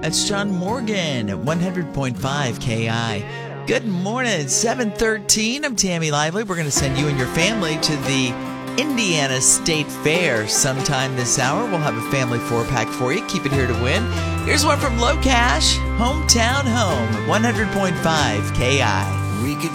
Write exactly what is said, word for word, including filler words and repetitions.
That's John Morgan at one hundred point five K I. Good morning, seven thirteen. I'm Tammy Lively. We're going to send you and your family to the Indiana State Fair sometime this hour. We'll have a family four-pack for you. Keep it here to win. Here's one from Low Cash, Hometown Home at one hundred point five K I. We could